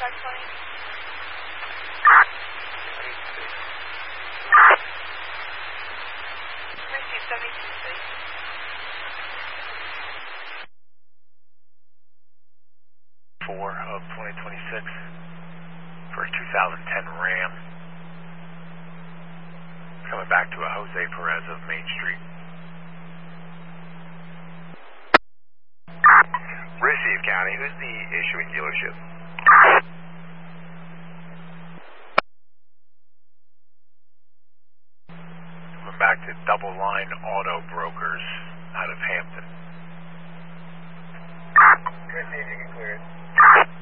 520. Receive 72, please. 4 of 2026 for a 2010 Ram. Coming back to a Jose Perez of Main Street. Receive County, who's the issuing dealership? Coming back to Double Line Auto Brokers out of Hampton. Receive, you can clear it.